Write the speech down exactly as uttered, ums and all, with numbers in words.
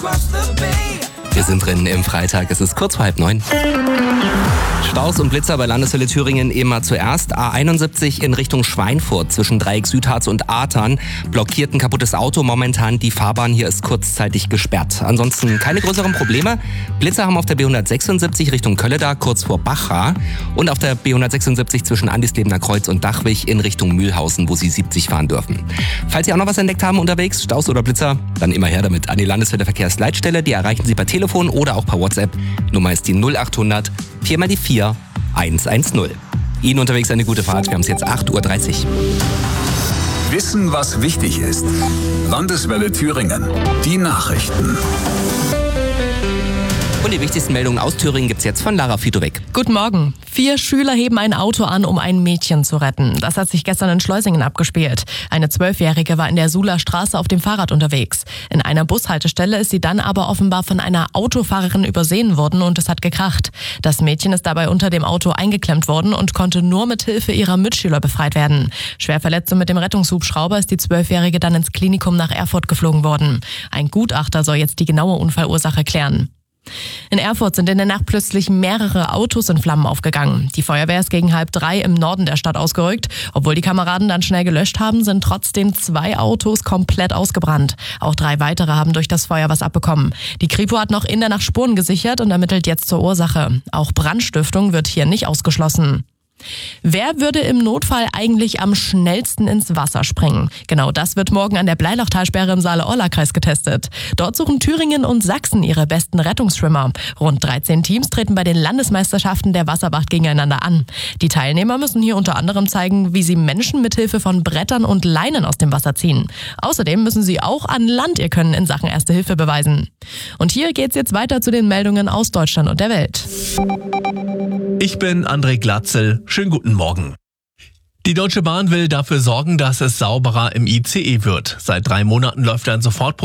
Wir sind drin im Freitag, es ist kurz vor halb neun. Staus und Blitzer bei Landeshölle Thüringen immer zuerst. A einundsiebzig in Richtung Schweinfurt zwischen Dreieck Südharz und Artern. Blockiert ein kaputtes Auto momentan. Die Fahrbahn hier ist kurzzeitig gesperrt. Ansonsten keine größeren Probleme. Blitzer haben auf der B hundertsechsundsiebzig Richtung Kölleda kurz vor Bachra. Und auf der B hundertsechsundsiebzig zwischen Andislebener Kreuz und Dachwig in Richtung Mühlhausen, wo Sie siebzig fahren dürfen. Falls Sie auch noch was entdeckt haben unterwegs, Staus oder Blitzer, dann immer her damit an die Landeshölle Verkehrsleitstelle. Die erreichen Sie per Telefon oder auch per WhatsApp. Nummer ist die null achthundert vier mal die vier eins eins null. Ihnen unterwegs eine gute Fahrt. Wir haben es jetzt acht Uhr dreißig. Wissen, was wichtig ist. Landeswelle Thüringen. Die Nachrichten. Und die wichtigsten Meldungen aus Thüringen gibt's jetzt von Lara Fitowek. Guten Morgen. Vier Schüler heben ein Auto an, um ein Mädchen zu retten. Das hat sich gestern in Schleusingen abgespielt. Eine Zwölfjährige war in der Suhler Straße auf dem Fahrrad unterwegs. In einer Bushaltestelle ist sie dann aber offenbar von einer Autofahrerin übersehen worden und es hat gekracht. Das Mädchen ist dabei unter dem Auto eingeklemmt worden und konnte nur mit Hilfe ihrer Mitschüler befreit werden. Schwer verletzt und mit dem Rettungshubschrauber ist die Zwölfjährige dann ins Klinikum nach Erfurt geflogen worden. Ein Gutachter soll jetzt die genaue Unfallursache klären. In Erfurt sind in der Nacht plötzlich mehrere Autos in Flammen aufgegangen. Die Feuerwehr ist gegen halb drei im Norden der Stadt ausgerückt. Obwohl die Kameraden dann schnell gelöscht haben, sind trotzdem zwei Autos komplett ausgebrannt. Auch drei weitere haben durch das Feuer was abbekommen. Die Kripo hat noch in der Nacht Spuren gesichert und ermittelt jetzt zur Ursache. Auch Brandstiftung wird hier nicht ausgeschlossen. Wer würde im Notfall eigentlich am schnellsten ins Wasser springen? Genau das wird morgen an der Bleilochtalsperre im Saale-Orla-Kreis getestet. Dort suchen Thüringen und Sachsen ihre besten Rettungsschwimmer. Rund dreizehn Teams treten bei den Landesmeisterschaften der Wasserwacht gegeneinander an. Die Teilnehmer müssen hier unter anderem zeigen, wie sie Menschen mithilfe von Brettern und Leinen aus dem Wasser ziehen. Außerdem müssen sie auch an Land ihr Können in Sachen Erste Hilfe beweisen. Und hier geht's jetzt weiter zu den Meldungen aus Deutschland und der Welt. Ich bin André Glatzel. Schönen guten Morgen. Die Deutsche Bahn will dafür sorgen, dass es sauberer im I C E wird. Seit drei Monaten läuft ein Sofortprogramm